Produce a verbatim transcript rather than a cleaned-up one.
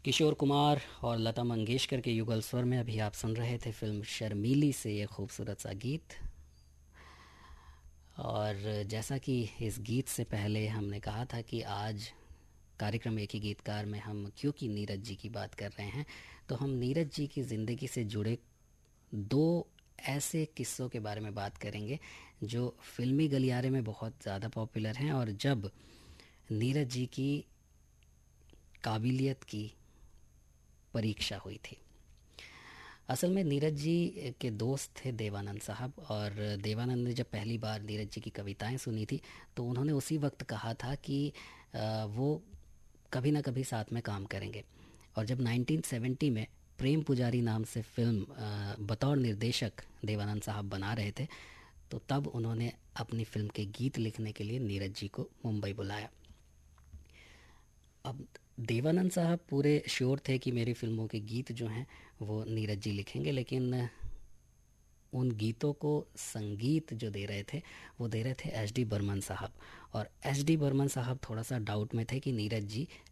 किशोर कुमार और लता मंगेशकर के युगल स्वर में अभी आप सुन रहे थे फिल्म शर्मीली से ये खूबसूरत सा गीत। और जैसा कि इस गीत से पहले हमने कहा था कि आज कार्यक्रम एक ही गीतकार में हम क्योंकि नीरज जी की बात कर रहे हैं, तो हम नीरज जी की ज़िंदगी से जुड़े दो ऐसे किस्सों के बारे में बात करेंगे जो फिल्मी गलियारे में बहुत ज़्यादा पॉपुलर हैं। और जब नीरज जी की काबिलियत की परीक्षा हुई थी। असल में नीरज जी के दोस्त थे देवानंद साहब, और देवानंद ने जब पहली बार नीरज जी की कविताएं सुनी थी तो उन्होंने उसी वक्त कहा था कि अ, वो कभी ना कभी साथ में काम करेंगे। और जब नाइनटीन सेवेंटी में प्रेम पुजारी नाम से फिल्म अ, बतौर निर्देशक देवानंद साहब बना रहे थे, तो तब उन्होंने अपनी फिल्म के गीत लिखने के लिए नीरज जी को मुंबई बुलाया। अब देवानंद साहब पूरे श्योर थे कि मेरी फिल्मों के गीत जो हैं वो नीरज जी लिखेंगे, लेकिन उन गीतों को संगीत जो दे रहे थे वो दे रहे थे एच डी बर्मन साहब। और एच डी बर्मन साहब थोड़ा सा डाउट में थे कि नीरज जी